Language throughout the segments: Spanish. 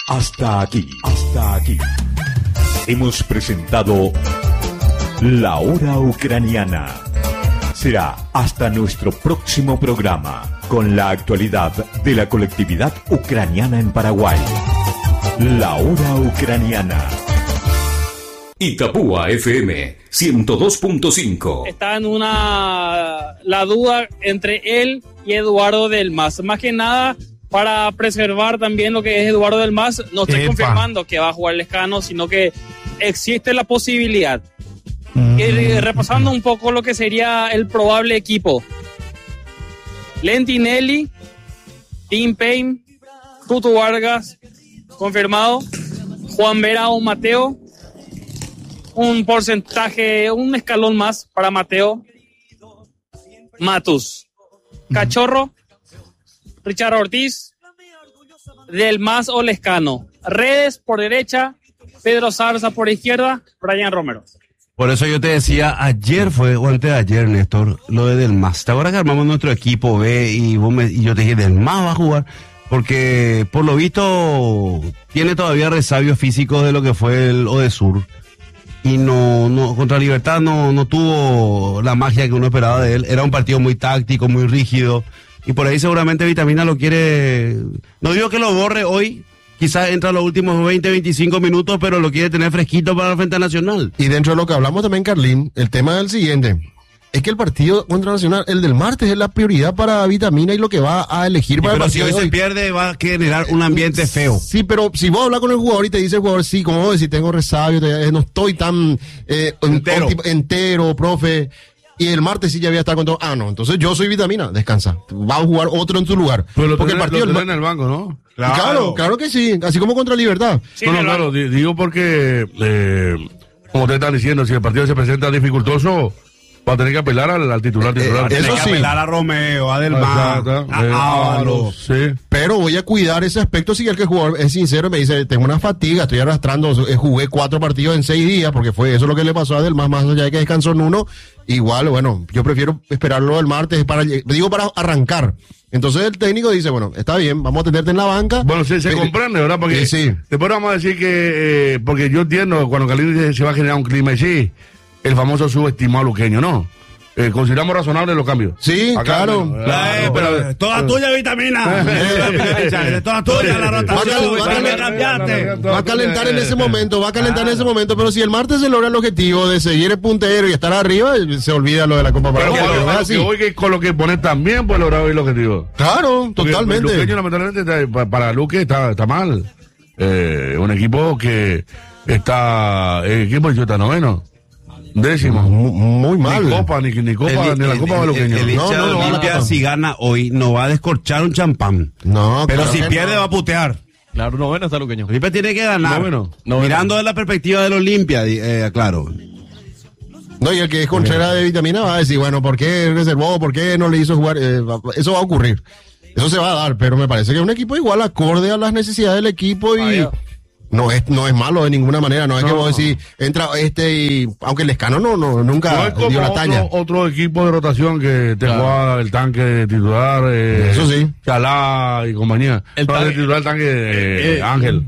Hasta aquí. Hemos presentado La Hora Ucraniana. Será hasta nuestro próximo programa con la actualidad de la colectividad ucraniana en Paraguay. La Hora Ucraniana. Itapúa FM 102.5. Está en la duda entre él y Eduardo Del Mas. Más que nada para preservar también lo que es Eduardo Del Mas. No estoy confirmando que va a jugar Lescano, sino que existe la posibilidad. Y repasando un poco lo que sería el probable equipo: Lentinelli, Tim Payne, Tutu Vargas, confirmado, Juan Vera o Mateo, un porcentaje, un escalón más para Mateo, Matus, Cachorro, Richard Ortiz, Del Mas o Lescano, Redes por derecha, Pedro Zarza por izquierda, Brian Romero. Por eso yo te decía ayer o antes de ayer, Néstor, lo de Del Mas. ¿Te acuerdas que armamos nuestro equipo B y yo te dije, Del Mas va a jugar? Porque por lo visto tiene todavía resabios físicos de lo que fue el Odesur. Y no contra Libertad no tuvo la magia que uno esperaba de él. Era un partido muy táctico, muy rígido. Y por ahí seguramente Vitamina lo quiere... No digo que lo borre hoy. Quizás entra los últimos 20, 25 minutos, pero lo quiere tener fresquito para la Frente Nacional. Y dentro de lo que hablamos también, Carlín, el tema del siguiente. Es que el partido contra Nacional, el del martes, es la prioridad para Vitamina y lo que va a elegir para el partido. Pero si hoy se pierde, va a generar un ambiente feo. Sí, pero si vos hablas con el jugador y te dice el jugador, sí, como vos decís, tengo resabio, no estoy tan entero, profe. Y el martes sí ya voy a estar con todo. No, entonces yo soy Vitamina, descansa. Va a jugar otro en su lugar. Pero porque el partido lo en el banco, ¿no? Claro que sí, así como contra Libertad. Sí, claro, digo porque, como te están diciendo, si el partido se presenta dificultoso, va a tener que apelar al titular. Eso sí. Que apelar a Romeo, a Del Mas, a Ábalos. Sí. Pero voy a cuidar ese aspecto si el que el jugador es sincero y me dice, tengo una fatiga, estoy arrastrando, jugué 4 partidos en 6 días, porque fue eso lo que le pasó a Del Mas, más allá de que descansó en uno. Igual, bueno, yo prefiero esperarlo el martes para arrancar. Entonces el técnico dice, bueno, está bien, vamos a tenerte en la banca. Bueno, se comprende, ¿verdad? Porque sí. Después vamos a decir que, porque yo entiendo, cuando Cali se va a generar un clima así, el famoso subestimado luqueño, ¿no? Consideramos razonable los cambios. Sí, claro. Pero toda tuya, Vitamina. Toda tuya la rotación. Va a calentar en ese momento, pero si el martes se logra el objetivo de seguir el puntero y estar arriba, se olvida lo de la Copa Paraguay. Pero hoy con lo que pone también puede lograr el objetivo. Claro, totalmente. El luqueño, lamentablemente, para Luque está mal. Un equipo que está... ¿Qué posición está? ¿Noveno? 10º. Muy mal. Ni la Copa de los El hincha de Olimpia, si gana hoy, no va a descorchar un champán. No, pero si pierde, va a putear. Claro, noveno está Luqueño. Olimpia tiene que ganar. Noveno. Mirando de la perspectiva del Olimpia, claro. No, y el que es Contreras de Vitamina va a decir, bueno, ¿por qué reservó? ¿Por qué no le hizo jugar? Eso va a ocurrir. Eso se va a dar, pero me parece que es un equipo igual acorde a las necesidades del equipo y... No es malo de ninguna manera, no es que vos decís, entra y aunque el Lescano nunca dio la talla. Otro equipo de rotación que te juega el tanque titular, eso sí. Chalá y compañía. El tanque Ángel.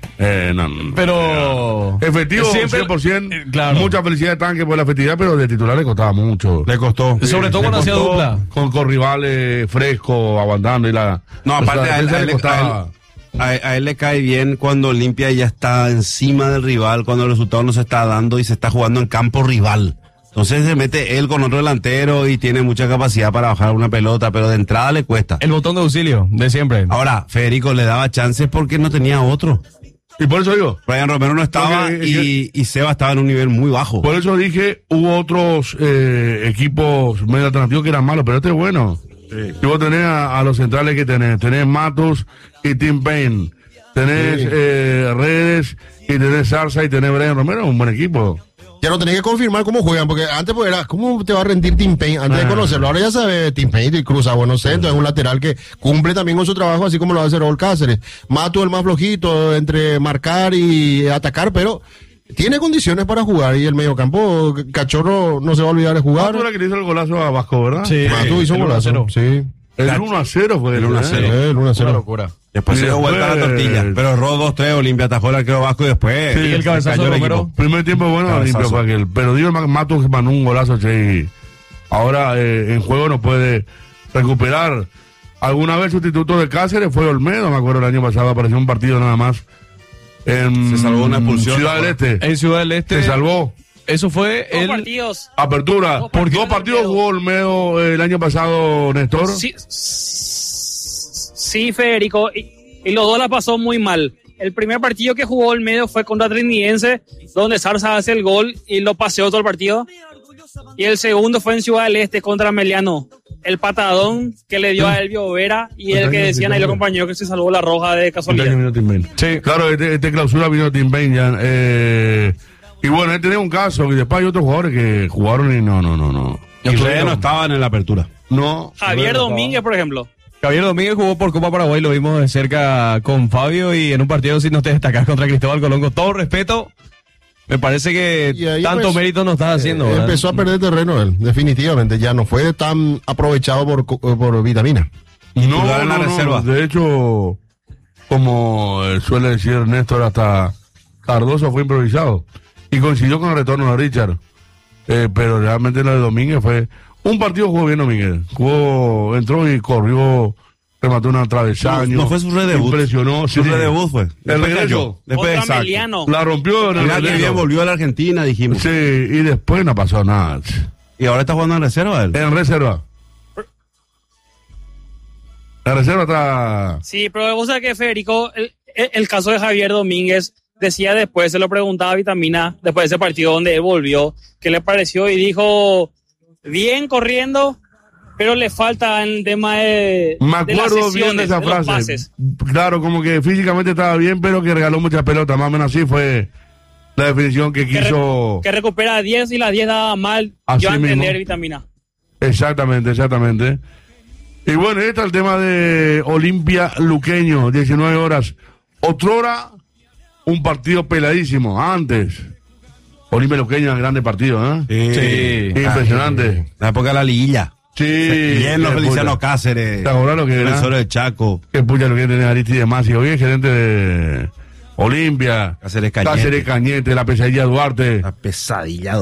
Pero efectivo, siempre, 100%, claro. Mucha felicidad de tanque por la efectividad, pero de titular le costaba mucho. Le costó. Sobre todo cuando hacía dupla. Con rivales frescos, aguantando y la... No, aparte a él le costaba... A él le cae bien cuando Olimpia ya está encima del rival, cuando el resultado no se está dando y se está jugando en campo rival. Entonces se mete él con otro delantero y tiene mucha capacidad para bajar una pelota, pero de entrada le cuesta. El botón de auxilio, de siempre. Ahora, Federico le daba chances porque no tenía otro. Y por eso digo. Brian Romero no estaba y Seba estaba en un nivel muy bajo. Por eso dije, hubo otros equipos medio alternativos que eran malos, pero este es bueno. Sí. Y vos tenés a los centrales que tenés Matus y Tim Payne, tenés Redes y tenés Zarza y tenés Brian Romero, un buen equipo. Ya no tenés que confirmar cómo juegan, porque antes pues era, ¿cómo te va a rendir Tim Payne? Antes de conocerlo, ahora ya sabe Tim Payne y cruza buenos centros, es un lateral que cumple también con su trabajo, así como lo va a hacer Raúl Cáceres. Matus el más flojito entre marcar y atacar, pero... tiene condiciones para jugar y el mediocampo, Cachorro no se va a olvidar de jugar. Matu era que le hizo el golazo a Vasco, ¿verdad? Sí. Matu hizo golazo, sí. El 1-0 fue El 1-0. El 1-0. Una locura. Después se dio vuelta a la tortilla. Pero erró 2-3, Olimpia atajó el arquero Vasco y después. Sí, Y el se cabezazo cayó de el Romero. equipo. Primer tiempo bueno, Cabezazo. Olimpia fue aquel. Pero digo, Matos mandó un golazo, che, y ahora en juego no puede recuperar. Alguna vez sustituto de Cáceres fue Olmedo, me acuerdo el año pasado, apareció un partido nada más. Se salvó una expulsión. Ciudad del Este. En Ciudad del Este. Se salvó. Eso fue Dos el. partidos. Apertura. Dos Por partidos dos partidos Olmedo. jugó Olmedo el año pasado, Néstor. Sí, Federico. Y los dos la pasó muy mal. El primer partido que jugó Olmedo fue contra Trinidense, donde Zarza hace el gol y lo paseó todo el partido. Y el segundo fue en Ciudad del Este contra Meliano. El patadón que le dio a Elvio Vera y el que decían ahí los compañeros que se salvó la roja de casualidad. Sí. Claro, este clausura vino Tim Bain ya. Y bueno, él tenía un caso y después hay otros jugadores que jugaron y no. Y ustedes no estaban en la apertura. No. Javier Domínguez, por ejemplo. Javier Domínguez jugó por Copa Paraguay, lo vimos de cerca con Fabio y en un partido si no te destacás contra Cristóbal Colón, con todo respeto, me parece que Y ahí, tanto pues, mérito no estás haciendo. ¿verdad? Empezó a perder terreno él, definitivamente. Ya no fue tan aprovechado por Vitamina. Titular en la reserva. De hecho, como suele decir Néstor, hasta Cardoso fue improvisado. Y coincidió con el retorno de Richard. Pero realmente lo de Domínguez fue... Un partido jugó bien Domínguez. Entró y corrió, remató un travesaño. No fue su redebut. Impresionó. Su sí. redebut fue. El Después regreso. cayó. Después, Contra exacto. Meliano. La rompió en el Mira que regreso. bien volvió a la Argentina, dijimos. Sí, y después no pasó nada. Y ahora está jugando en reserva él. En reserva. La reserva está... Sí, pero vos sabés que Federico, el caso de Javier Domínguez, decía después, se lo preguntaba a Vitamina, después de ese partido donde él volvió, qué le pareció y dijo, bien corriendo, pero le falta el tema de Me las acuerdo bien de sesiones, esa de los frase. pases. Claro, como que físicamente estaba bien, pero que regaló muchas pelotas. Más o menos así fue la definición que quiso. Que recupera 10 y las 10 daba mal, Así yo a entender mismo. Vitamina. Exactamente. Y bueno, este es el tema de Olimpia Luqueño, 19 horas. Otrora, un partido peladísimo. Antes, Olimpia Luqueño, un grande partido, ¿eh? Sí. Impresionante. La época de la liguilla. Sí. Lleno Feliciano Cáceres. ¿Te acordás lo que era? Defensor del Chaco. Que pucha lo que tiene Aristide Masi. Hoy es gerente de Olimpia. Cáceres Cañete. Cañete, la pesadilla Duarte. La pesadilla.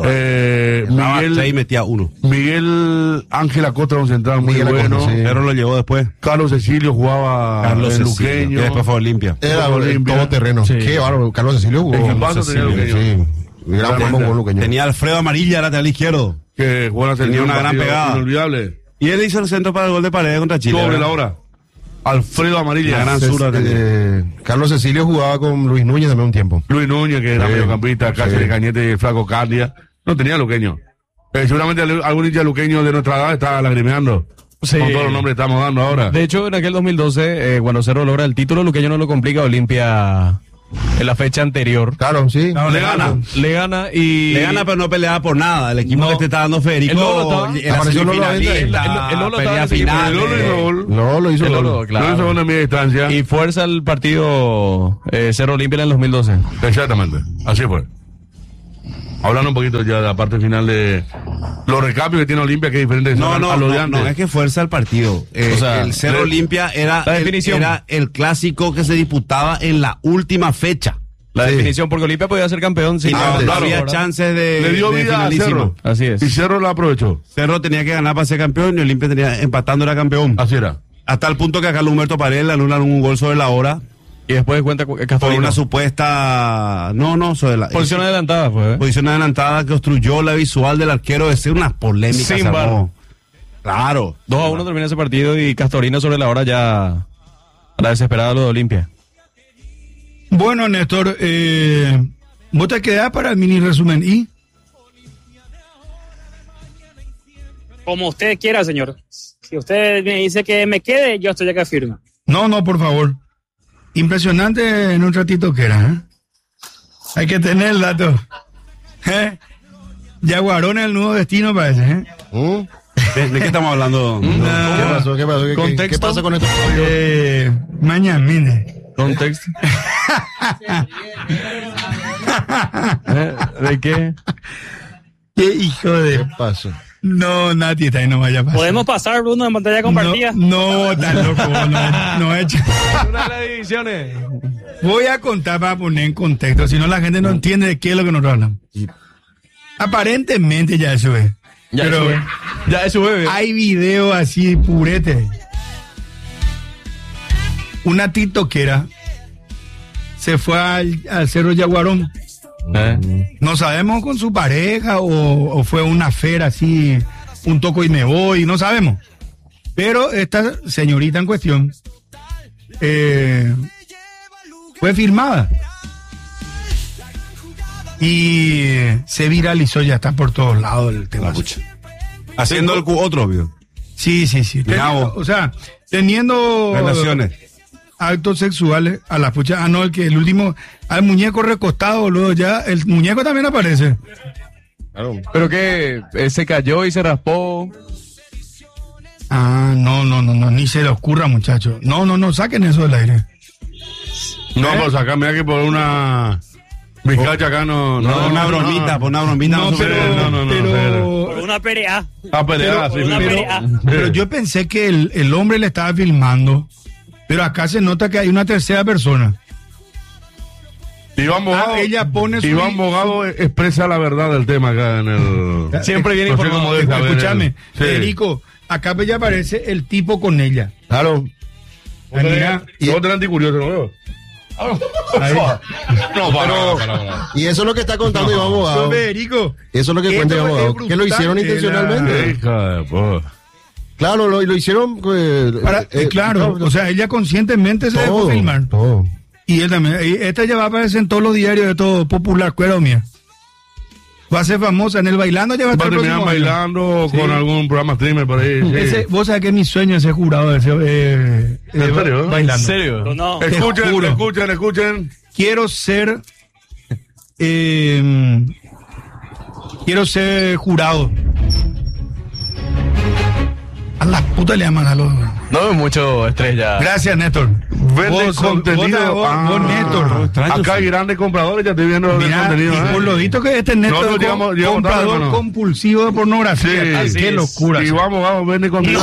Ahí metía uno. Miguel Ángel Acosta, un central muy Miguel bueno. Acosta, sí. Pero lo llevó después. Carlos Cecilio jugaba Carlos en Cecilio. Luqueño. Y después fue a Olimpia. Era Olimpia. todo terreno. Sí. Qué bárbaro. Carlos Cecilio jugó. Equipazo tenía Luqueño. Sí. Gran forma jugó Luqueño. Tenía a Alfredo Amarilla, lateral izquierdo. Que jugó la Tenía selección, una gran partido pegada. Inolvidable. Y él hizo el centro para el gol de Paredes contra Chile. Sobre ¿verdad? la hora. Alfredo Amarilla. La gran zurda tenía. Carlos Cecilio jugaba con Luis Núñez también un tiempo. Luis Núñez, que era Sí. mediocampista, Cáceres Sí. Cañete y el Flaco Cardia. No tenía Luqueño. Seguramente algún hincha luqueño de nuestra edad está lagrimeando. Sí. Con todos los nombres que estamos dando ahora. De hecho, en aquel 2012, cuando Cerro logra el título, Luqueño no lo complica a Olimpia en la fecha anterior. Claro, sí. No, le gana. Le gana y... Le gana, pero no peleaba por nada. El equipo No. que te está dando El Lolo Federico. estaba- en la apareció Lolo semifinalista, ahorita. El Lolo pelea estaba en ese final. El Lolo hizo gol. No, lo hizo El Lolo. Lolo, claro. Lo hizo gol de media distancia. Y fuerza el partido Cerro Olimpia en el 2012. Exactamente, así fue. Hablando un poquito ya de la parte final de los recambios que tiene Olimpia, que es diferente No, a lo de antes. no, es que fuerza el partido. O sea, el Cerro Olimpia era la definición. era el clásico que se disputaba en la última fecha. La Sí. definición, porque Olimpia podía ser campeón sin no, antes. había ¿verdad? chances de, Le dio de vida a finalísimo. Cerro. Así es. Y Cerro la aprovechó. Cerro tenía que ganar para ser campeón y Olimpia tenía empatando era campeón. Así era. Hasta el punto que a Carlos Humberto Paredes le anulan un gol sobre la hora Y después cuenta por Castorino. una supuesta sobre la Posición adelantada, pues. posición adelantada que obstruyó la visual del arquero, de ser unas polémicas. Sin se armó. bar. Claro. 2-1 termina ese partido y Castorino sobre la hora ya a la desesperada lo de Olimpia. Bueno, Néstor, vos te quedás para el mini resumen y Como usted quiera, señor. Si usted me dice que me quede, yo estoy acá firme. no, por favor. Impresionante en un ratito que era, ¿eh? Hay que tener el dato. ¿Eh? Yaguarón es el nuevo destino, parece, ¿eh? ¿De qué estamos hablando? ¿Qué pasó? ¿Qué pasa con esto? Mañana, mire. Contexto. ¿De qué? Qué hijo de... ¿Qué pasó? No, Nati, está ahí, no vaya a pasar. ¿Podemos pasar, Bruno, en pantalla compartida? No, tan loco, no he hecho. Una de las divisiones. Voy a contar para poner en contexto, si no la gente no entiende de qué es lo que nosotros hablamos. Aparentemente ya eso es. Pero Ya es su bebé. hay videos así purete. Una tiktokera se fue al Cerro Yaguarón. No sabemos con su pareja o fue una fera así, un toco y me voy, no sabemos. Pero esta señorita en cuestión fue filmada y se viralizó, ya está por todos lados el tema. Haciendo el otro video. Sí. O sea, teniendo Relaciones. actos sexuales a la pucha. No, el último, al muñeco recostado, luego ya, el muñeco también aparece. Claro. Pero que se cayó y se raspó. No, ni se le ocurra, muchachos. No, saquen eso del aire. No, pues acá me da que por una bizcacha acá no. Una bromita. No, pero Por una perea. Ah, peleada, sí. por una pelea. pero yo pensé que el hombre le estaba filmando, pero acá se nota que hay una tercera persona. Iván Bogado, ella pone su... Iván Bogado expresa la verdad del tema acá en el... Siempre viene No sé informado. cómo deja ver Escúchame, él. Sí. Federico, acá ya aparece el tipo con ella. Claro. Mira, Y vos tenés anticurioso, ¿no veo? ahí. No, para. Y eso es lo que está contando Iván Bogado. Federico, Eso es lo que cuenta esto Iván es Bogado. brutal, Que lo hicieron intencionalmente. Hija de puta. Claro, lo hicieron. claro, o sea, ella conscientemente se dejó filmar. Todo. Y él también. Esta ya va a aparecer en todos los diarios de todo popular, cuero mía. Va a ser famosa en el bailando, ya va a Va a estar el terminar próximo año. bailando Sí. con algún programa streamer por ahí. Sí. Vos sabés que mi sueño es ser jurado de ese, ¿En serio? bailando. ¿En serio? Pero no. Te juro. Escuchen. Quiero ser jurado. A las putas le llaman a los... No es mucho estrés ya. Gracias, Néstor. Vende contenido. Vos, Néstor. Acá hay grandes compradores, ya estoy viendo el Mira, contenido. y por lo visto que este Néstor Nosotros es llegamos comprador tarde, ¿no? compulsivo de pornografía. Sí. Ay, Así qué es. locura. Y vamos, vende contenido.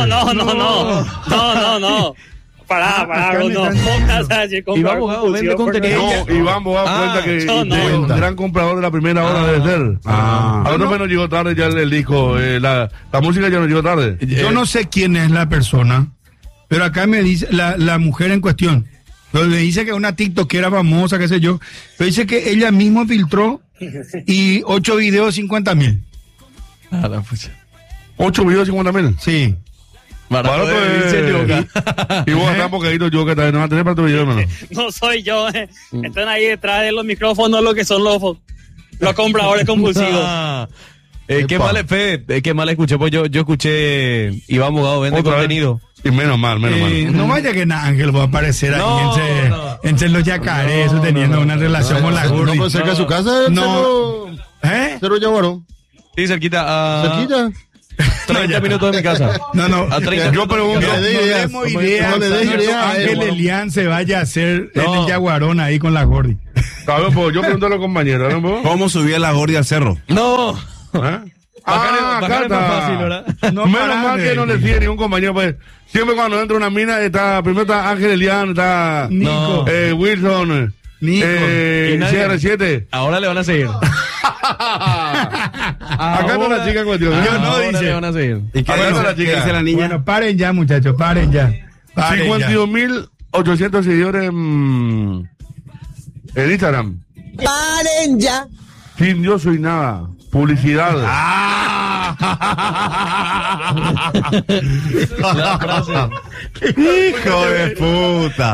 No. Pará, Bruno. Póngase allí con Iván Bogado vende contenido. No, Iván Bogado cuenta que yo no. un gran comprador de la primera hora debe ser. A nosotros menos llegó tarde ya el disco. La música ya no llegó tarde. Yo no sé quién es la persona, pero acá me dice la mujer en cuestión. Pero me dice que es una tiktokera famosa, qué sé yo. Pero dice que ella misma filtró y 8 videos 50.000. Ah, la pucha. 8 videos 50.000. Sí. Barato Barato de es- Vince Yoga. Y vos acá un poquito yo que también no vas a tener para tu video, hermano. No soy yo. Están ahí detrás de los micrófonos lo que son los compradores compulsivos. Ah. Qué mal, Fede, qué mal escuché, pues yo escuché Iván Bogado vende Otra vez. contenido. Y menos mal. No vaya que Ángel va a aparecer No, ahí entre los yacarés, teniendo una relación con la No, Gordi. pues cerca de su casa, No. ¿Eh? Cerro Yaguarón. Sí, cerquita. Cerquita. 30 minutos de mi casa. No. A 30 Yo pregunto. Que le dé No ideas. demos ideas. No le des Ángel ideas a él. Elian se vaya a hacer en No. el Yaguarón ahí con la Gordi. ¿Sabes? Pues yo pregunto a los compañeros, ¿no? ¿Cómo subía la gordia al cerro? No. ¿Eh? Bajar es más fácil, ¿verdad? No Menos paran mal de- que no le sigue ningún compañero, pues. Siempre cuando entra una mina, primero está Ángel Elian, está Nico. Wilson, Nico. Y nadie- CR7. Ahora le van a seguir. Acá está la chica en cuestión. Yo no, Ahora dice. le van a seguir. ¿Y qué, Bueno, dice, la chica. qué dice la niña? Bueno, paren ya, muchachos, paren ya. Paren ya. 52.800 seguidores en Instagram. ¡Paren ya! Sin yo soy nada. Publicidad. La frase. ¡Hijo de puta!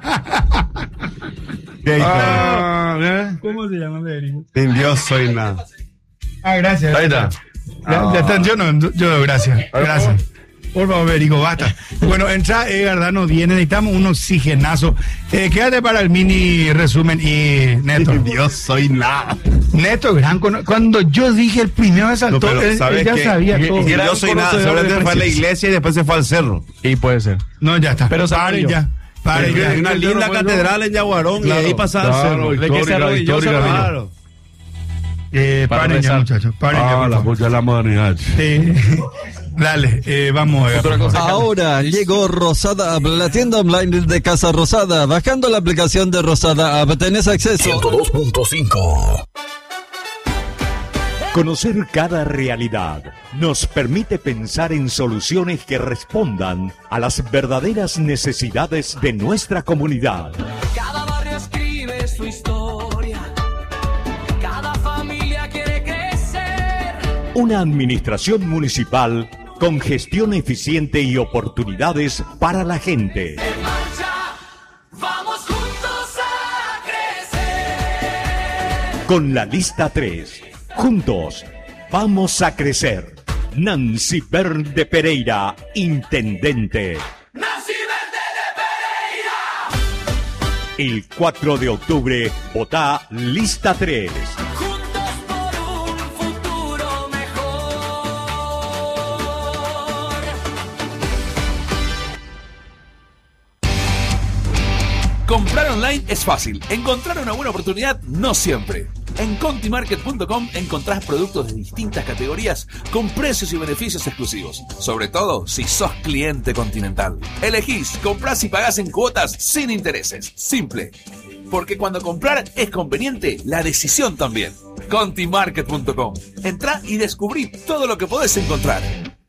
¿Qué hijo ¿Eh? ¿Cómo se llama, Federico? de- Sin Dios soy nada. Ah, gracias. Ahí está. Ya está, yo gracias. Gracias. Por favor, Federico, basta. Bueno, entra verdad, nos viene, necesitamos un oxigenazo. Quédate para el mini resumen y Neto. Sin Dios soy nada. Neto, gran cuando yo dije el primero me saltó, No, pero él ¿sabes ya qué? sabía todo. Sin Dios soy nada. Seguramente fue a la iglesia y después se fue al cerro. Y puede ser. No, ya está. Pero paren Zapillo. ya. Paren ¿Qué? ya. Hay una linda catedral en Yaguarón y ahí pasaba el Claro, cerro. ¿De qué se histórica, arrodilló? histórica, Se niño. Claro. Paren ya, muchachos. Paren ya, por la favor. pucha de la modernidad. Dale, vamos a ver. Otra cosa. Ahora llegó Rosada App, la tienda online de Casa Rosada. Bajando la aplicación de Rosada App tenés acceso. 102.5. Conocer cada realidad nos permite pensar en soluciones que respondan a las verdaderas necesidades de nuestra comunidad. Cada barrio escribe su historia, cada familia quiere crecer. Una administración municipal con gestión eficiente y oportunidades para la gente. En marcha, vamos juntos a crecer. Con la lista 3, juntos vamos a crecer. Nancy Verde Pereira, intendente. Nancy Verde de Pereira. El 4 de octubre, votá lista 3. Juntos por un futuro mejor. Comprar online es fácil. Encontrar una buena oportunidad no siempre. En contimarket.com encontrás productos de distintas categorías con precios y beneficios exclusivos. Sobre todo si sos cliente Continental. Elegís, comprás y pagás en cuotas sin intereses. Simple. Porque cuando comprar es conveniente, la decisión también. Contimarket.com. Entrá y descubrí todo lo que podés encontrar.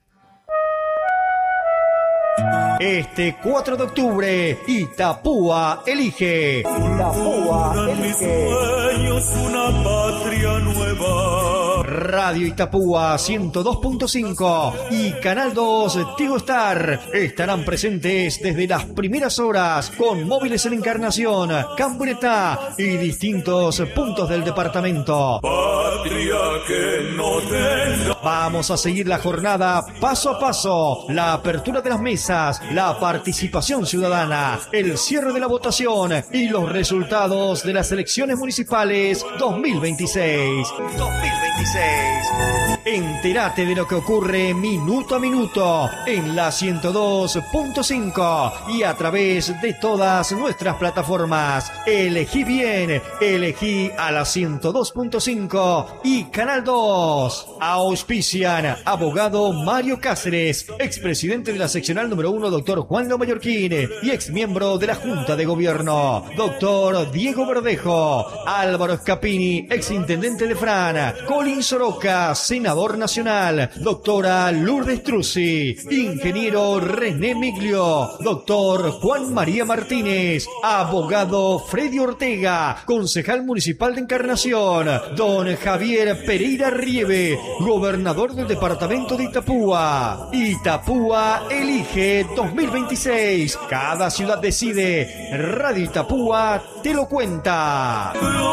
Este 4 de octubre, Itapúa elige. Itapúa elige. Una patria nueva. Radio Itapúa 102.5 y Canal 2 Tigo Star estarán presentes desde las primeras horas con móviles en Encarnación, Camburetá y distintos puntos del departamento. Patria que no tenga. Vamos a seguir la jornada paso a paso, la apertura de las mesas, la participación ciudadana, el cierre de la votación y los resultados de las elecciones municipales 2026. Entérate de lo que ocurre minuto a minuto en la 102.5 y a través de todas nuestras plataformas. Elegí bien, elegí a la 102.5 y Canal 2. Auspician abogado Mario Cáceres, expresidente de la seccional número 1, doctor Juan Lo Mallorquín, y exmiembro de la Junta de Gobierno, doctor Diego Verdejo, Álvaro Scapini, exintendente de Fran, Colin Soroca, senador nacional, doctora Lourdes Truzzi, ingeniero René Miglio, doctor Juan María Martínez, abogado Freddy Ortega, concejal municipal de Encarnación, don Javier Pereira Rieve, gobernador del departamento de Itapúa. Itapúa elige 2026. Cada ciudad decide. Radio Itapúa te lo cuenta.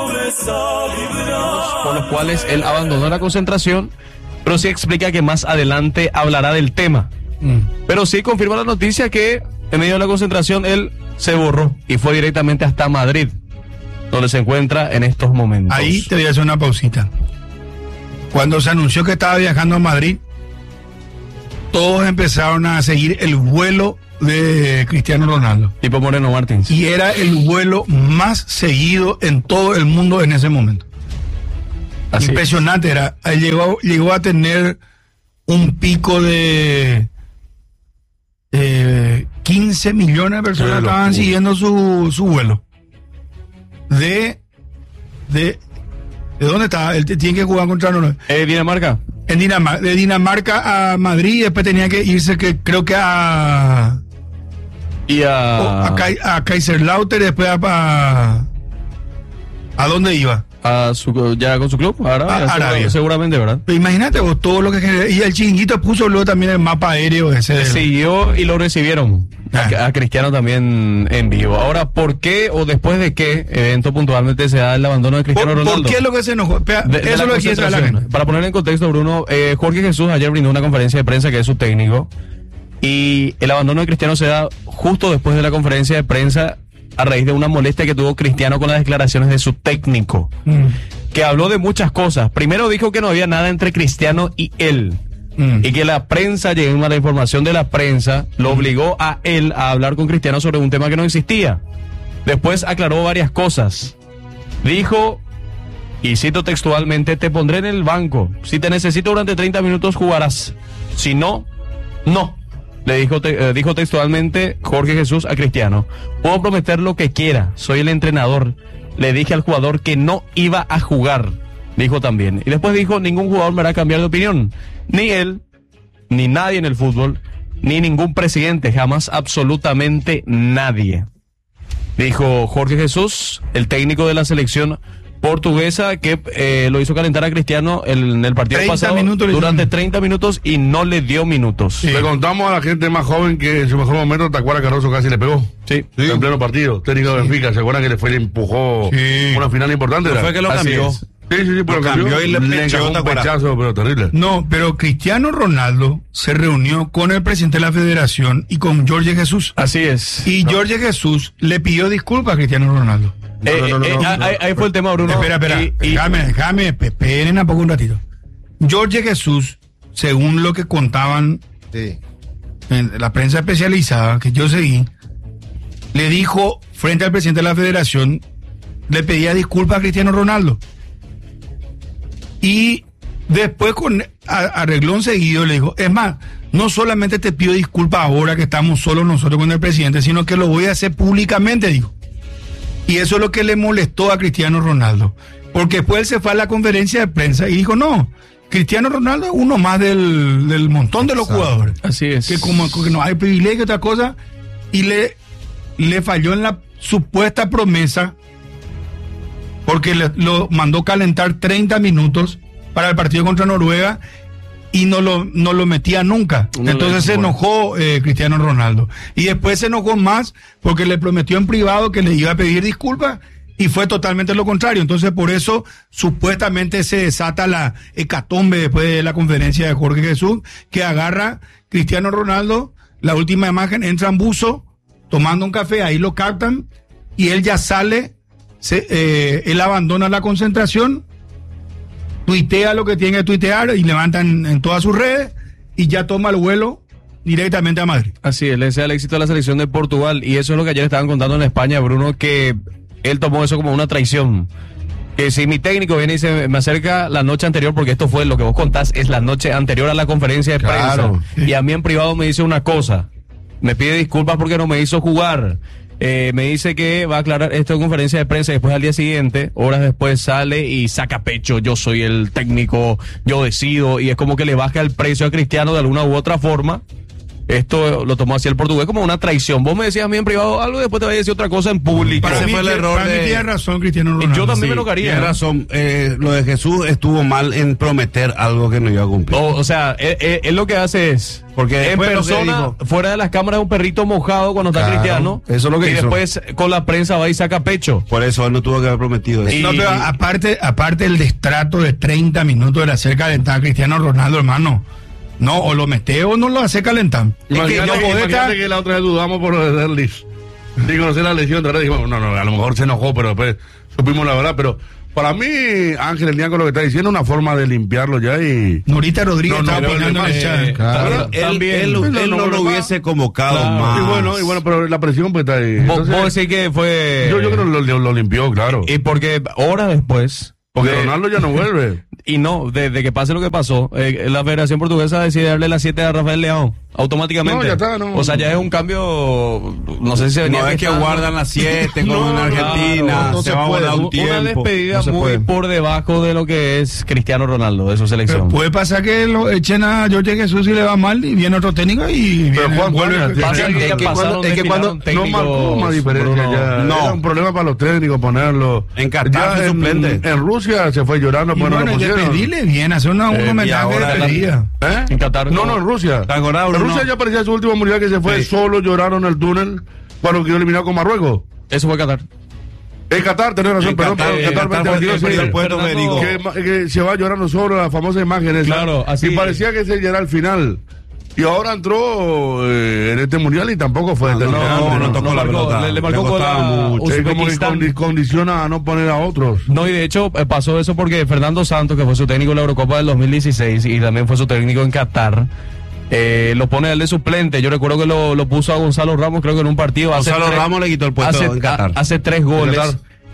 Por los cuales él abandonó la concentración, pero sí explica que más adelante hablará del tema. Pero sí confirma la noticia que en medio de la concentración él se borró y fue directamente hasta Madrid, donde se encuentra en estos momentos. Ahí te voy a hacer una pausita. Cuando se anunció que estaba viajando a Madrid, todos empezaron a seguir el vuelo de Cristiano Ronaldo. Tipo Moreno Martins. Y era el vuelo más seguido en todo el mundo en ese momento. Así impresionante es. Era. Llegó a tener un pico de 15 millones de personas estaban siguiendo su vuelo. ¿De dónde está? Él tiene que jugar contra Dinamarca. En Dinamarca. De Dinamarca a Madrid y después tenía que irse, que creo que a Kaiserslautern y después ¿a dónde iba? Ya con su club, Arabia. Seguramente, ¿verdad? Pero imagínate vos todo lo que... Y el Chiringuito puso luego también el mapa aéreo ese. Siguió y lo recibieron a Cristiano también en vivo. Ahora, ¿por qué o después de qué evento puntualmente se da el abandono de Cristiano Ronaldo? ¿Por qué es lo que se enojó? Eso es lo que quiere saber la gente. Para poner en contexto, Bruno, Jorge Jesús ayer brindó una conferencia de prensa, que es su técnico, y el abandono de Cristiano se da justo después de la conferencia de prensa a raíz de una molestia que tuvo Cristiano con las declaraciones de su técnico, que habló de muchas cosas. Primero dijo que no había nada entre Cristiano y él, y que la prensa, llegó a la información de la prensa, lo obligó a él a hablar con Cristiano sobre un tema que no existía. Después aclaró varias cosas. Dijo, y cito textualmente, te pondré en el banco. Si te necesito durante 30 minutos, jugarás. Si no, no. Le dijo textualmente Jorge Jesús a Cristiano. Puedo prometer lo que quiera, soy el entrenador. Le dije al jugador que no iba a jugar, dijo también. Y después dijo, ningún jugador me hará cambiar de opinión. Ni él, ni nadie en el fútbol, ni ningún presidente, jamás, absolutamente nadie. Dijo Jorge Jesús, el técnico de la selección portuguesa, que lo hizo calentar a Cristiano en el partido pasado durante 30 minutos y no le dio minutos. Sí. Le contamos a la gente más joven que en su mejor momento Tacuara Cardoso casi le pegó. Sí. En pleno partido. Técnico de Benfica, ¿se acuerdan que le empujó una final importante? No fue que lo cambió. Sí, pero cambió y le encajó un pechazo, pero terrible. No, pero Cristiano Ronaldo se reunió con el presidente de la federación y con Jorge Jesús. Así es. Y Jorge Jesús le pidió disculpas a Cristiano Ronaldo. Ahí fue el tema, Bruno. Espera. Déjame, esperen un poco un ratito. Jorge Jesús, según lo que contaban en la prensa especializada que yo seguí, le dijo frente al presidente de la federación, le pedía disculpas a Cristiano Ronaldo. Y después con arreglón seguido le dijo, es más, no solamente te pido disculpas ahora que estamos solos nosotros con el presidente, sino que lo voy a hacer públicamente, dijo. Y eso es lo que le molestó a Cristiano Ronaldo. Porque después él se fue a la conferencia de prensa y dijo, no, Cristiano Ronaldo es uno más del montón de los jugadores. Así es. Que como que no hay privilegio, otra cosa, y le falló en la supuesta promesa porque lo mandó calentar 30 minutos para el partido contra Noruega y no lo metía nunca. Entonces se enojó Cristiano Ronaldo. Y después se enojó más porque le prometió en privado que le iba a pedir disculpas y fue totalmente lo contrario. Entonces por eso supuestamente se desata la hecatombe después de la conferencia de Jorge Jesús, que agarra Cristiano Ronaldo, la última imagen, entra en buzo tomando un café, ahí lo captan y él ya sale. Él abandona la concentración, tuitea lo que tiene que tuitear y levanta en todas sus redes y ya toma el vuelo directamente a Madrid. Así es, le desea el éxito a la selección de Portugal y eso es lo que ayer estaban contando en España, Bruno, que él tomó eso como una traición. Que si mi técnico viene y se me acerca la noche anterior, porque esto fue lo que vos contás, es la noche anterior a la conferencia de prensa, y a mí en privado me dice una cosa, me pide disculpas porque no me hizo jugar. Me dice que va a aclarar esto en conferencia de prensa y después al día siguiente, horas después sale y saca pecho, yo soy el técnico, yo decido, y es como que le baja el precio a Cristiano de alguna u otra forma. Esto lo tomó así el portugués como una traición. Vos me decías a mí en privado algo y después te vas a decir otra cosa en público. Ese fue el error. Para mí tiene razón Cristiano Ronaldo. Yo también me enojaría. Tiene razón. Lo de Jesús estuvo mal en prometer algo que no iba a cumplir. O sea, él lo que hace es, porque en persona, fuera de las cámaras, un perrito mojado cuando está Cristiano. Eso es lo que hizo. Y después con la prensa va y saca pecho. Por eso él no tuvo que haber prometido eso. No, pero aparte el destrato de 30 minutos de hacer calentar a Cristiano Ronaldo, hermano. No, o lo mete o no lo hace calentar. Imagínate que la otra vez dudamos por lo de Derlis. Digo, no sé la lesión, de verdad dijimos, no, a lo mejor se enojó, pero después supimos la verdad, pero para mí, Ángel, el día con lo que está diciendo, una forma de limpiarlo ya y... Norita Rodríguez estaba opinando en el chat. Claro. Él no lo hubiese convocado más. Y bueno, pero la presión pues está ahí. Vos decís que fue... Yo creo que lo limpió, claro. Y porque horas después... Porque Ronaldo ya no vuelve. Y no, de que pase lo que pasó, la Federación Portuguesa decide darle las 7 a Rafael Leão, automáticamente. No, ya está, no. O sea, ya es un cambio, no sé si venía... No es que guardan las 7 como en Argentina, no se va a guardar un tiempo. Una despedida muy por debajo de lo que es Cristiano Ronaldo, de su selección. Pero puede pasar que lo echen a Jorge Jesús y le va mal y viene otro técnico y vuelve. Es que cuando no marcó más diferencia ya. No. Era un problema para los técnicos ponerlo. En Qatar fue suplente. En Rusia se fue llorando por no lo pusieron. Despedirle bien, hacer un homenaje de despedida. En Qatar no, en Rusia. En Rusia ya parecía su último mundial que se fue solo, lloraron en el túnel cuando quedó eliminado con Marruecos. Eso fue Qatar. En Qatar, tenés razón, perdón, que se va llorando solo la famosa imagen esa. Claro, así. Y parecía que ese ya era el final. Y ahora entró en este mundial y tampoco fue determinante. No tocó la pelota. Le marcó mucho. Es como que condiciona a no poner a otros. No, y de hecho pasó eso porque Fernando Santos, que fue su técnico en la Eurocopa del 2016 y también fue su técnico en Qatar, lo pone él de suplente. Yo recuerdo que lo puso a Gonzalo Ramos, creo que en un partido. Gonzalo Ramos le quitó el puesto en Qatar. Hace 3 goles.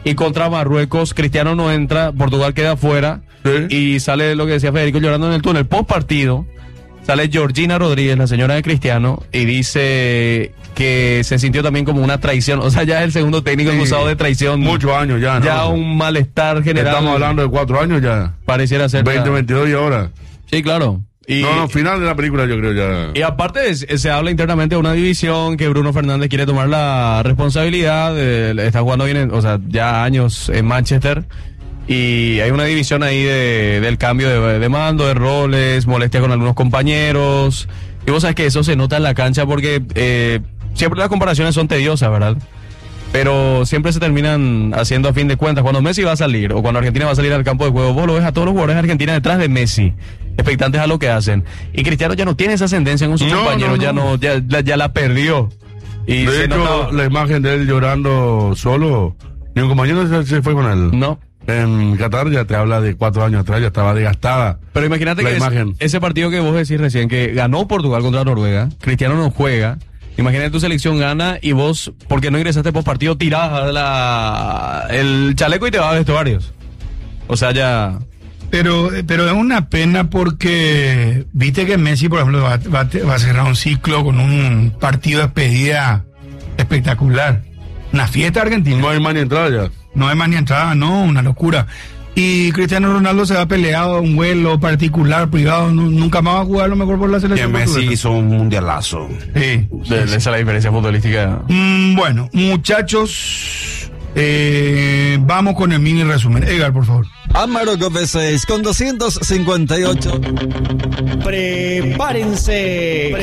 y contra Marruecos Cristiano no entra, Portugal queda fuera, y sale lo que decía Federico llorando en el túnel. Post partido sale Georgina Rodríguez, la señora de Cristiano, y dice que se sintió también como una traición. O sea, ya es el segundo técnico acusado de traición. Muchos años ya, ¿no? Ya un malestar general. Estamos hablando de 4 años ya. Pareciera ser 2022 y ahora. Sí, claro. Y, final de la película yo creo ya. Y aparte se habla internamente de una división que Bruno Fernández quiere tomar la responsabilidad. Está jugando bien, o sea, ya años en Manchester. Y hay una división ahí del cambio de mando, de roles, molestia con algunos compañeros. Y vos sabés que eso se nota en la cancha porque siempre las comparaciones son tediosas, ¿verdad? Pero siempre se terminan haciendo a fin de cuentas. Cuando Messi va a salir o cuando Argentina va a salir al campo de juego, vos lo ves a todos los jugadores de Argentina detrás de Messi, expectantes a lo que hacen. Y Cristiano ya no tiene esa ascendencia con sus compañeros, ya la perdió. Y de hecho, la imagen de él llorando solo, ni un compañero se fue con él. No. En Qatar ya te habla de 4 años atrás, ya estaba desgastada. Pero imagínate que ese partido que vos decís recién, que ganó Portugal contra Noruega, Cristiano no juega. Imagínate tu selección gana y vos, porque no ingresaste post partido, tirás el chaleco y te vas a vestuarios. O sea, ya... Pero es una pena porque viste que Messi, por ejemplo, va a cerrar un ciclo con un partido de despedida espectacular. Una fiesta argentina. No hay más ni entrada ya. No hay más ni entrada, no, una locura. Y Cristiano Ronaldo se ha peleado un vuelo particular, privado, nunca más va a jugar lo mejor por la selección. Que Messi hizo un mundialazo. Sí. Esa es la diferencia futbolística. Bueno, muchachos, vamos con el mini resumen. Edgar, por favor. Amarok V6 con 258. Prepárense.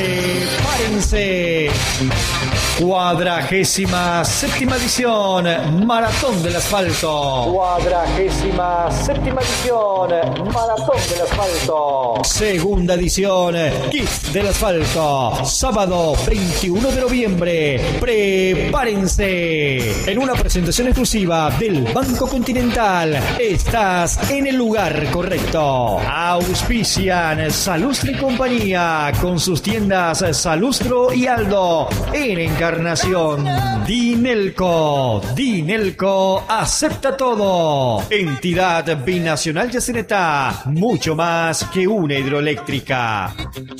47ª edición Maratón del Asfalto. 47ª edición Maratón del Asfalto. Segunda edición Kit del Asfalto. Sábado 21 de noviembre. Prepárense. En una presentación exclusiva del Banco Continental. Estás en el lugar correcto. Auspician Salustro y compañía con sus tiendas Salustro y Aldo en Encarnación. Dinelco acepta todo. Entidad binacional Yacyretá, mucho más que una hidroeléctrica.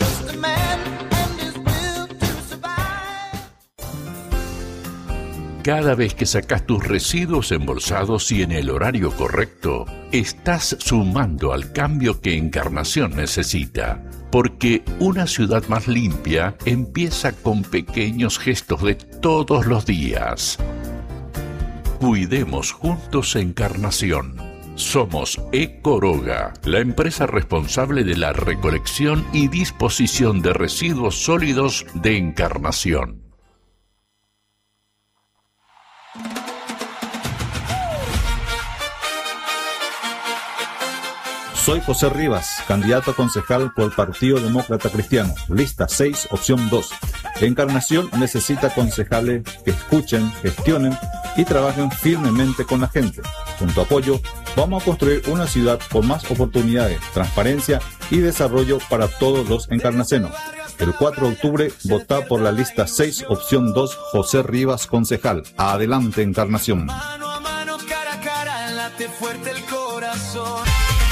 Cada vez que sacas tus residuos embolsados y en el horario correcto, estás sumando al cambio que Encarnación necesita. Porque una ciudad más limpia empieza con pequeños gestos de todos los días. Cuidemos juntos Encarnación. Somos Ecoroga, la empresa responsable de la recolección y disposición de residuos sólidos de Encarnación. Soy José Rivas, candidato a concejal por el Partido Demócrata Cristiano, lista 6, opción 2. Encarnación necesita concejales que escuchen, gestionen y trabajen firmemente con la gente. Con tu apoyo, vamos a construir una ciudad con más oportunidades, transparencia y desarrollo para todos los encarnacenos. El 4 de octubre, vota por la lista 6, opción 2, José Rivas, concejal. Adelante, Encarnación. Mano a mano, cara a cara, late fuerte el corazón.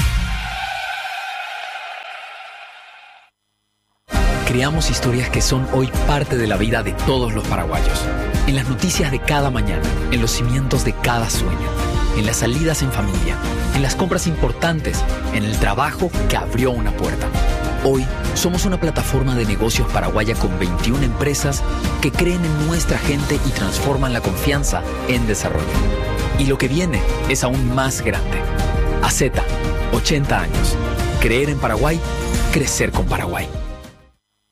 Creamos historias que son hoy parte de la vida de todos los paraguayos. En las noticias de cada mañana, en los cimientos de cada sueño, en las salidas en familia, en las compras importantes, en el trabajo que abrió una puerta. Hoy somos una plataforma de negocios paraguaya con 21 empresas que creen en nuestra gente y transforman la confianza en desarrollo. Y lo que viene es aún más grande. AZ, 80 años. Creer en Paraguay, crecer con Paraguay.